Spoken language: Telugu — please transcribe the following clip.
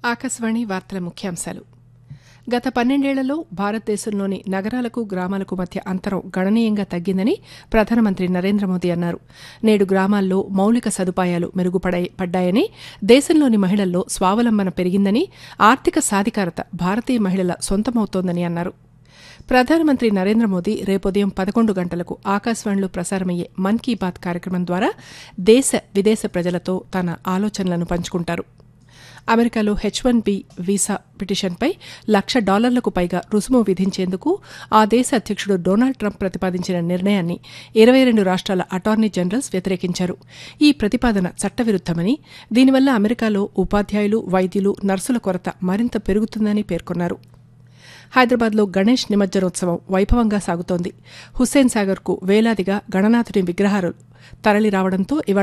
ఆకాశవాణి వార్తల ముఖ్యాంశాలు. గత 12 ఏళ్లలో భారతదేశంలోని నగరాలకు గ్రామాలకు మధ్య అంతరం గణనీయంగా తగ్గిందని ప్రధానమంత్రి నరేంద్ర మోదీ అన్నారు. నేడు గ్రామాల్లో మౌలిక సదుపాయాలు మెరుగుపడ్డాయని, దేశంలోని మహిళల్లో స్వావలంబన పెరిగిందని, ఆర్థిక సాధికారత భారతీయ మహిళల సొంతమవుతోందని అన్నారు. ప్రధానమంత్రి నరేంద్ర మోదీ రేపుదయం 11 గంటలకు ఆకాశవాణిలో ప్రసారమయ్యే మన్ కీ బాత్ కార్యక్రమం ద్వారా దేశ విదేశ ప్రజలతో తన ఆలోచనలను పంచుకుంటారు. అమెరికాలో H-1B వీసా పిటిషన్పై $1,00,000కు పైగా రుసుము విధించేందుకు ఆ దేశ అధ్యక్షుడు డొనాల్డ్ ట్రంప్ ప్రతిపాదించిన నిర్ణయాన్ని 22 రాష్ట్రాల అటార్నీ జనరల్స్ వ్యతిరేకించారు. ఈ ప్రతిపాదన చట్టవిరుద్దమని, దీనివల్ల అమెరికాలో ఉపాధ్యాయులు, వైద్యులు, నర్సుల కొరత మరింత పెరుగుతుందని పేర్కొన్నారు. హైదరాబాద్లో గణేష్ నిమజ్జనోత్సవం వైభవంగా సాగుతోంది. హుస్సేన్ సాగర్కు వేలాదిగా గణనాథుని విగ్రహాలు తరలిరావడంతో ఇవాళ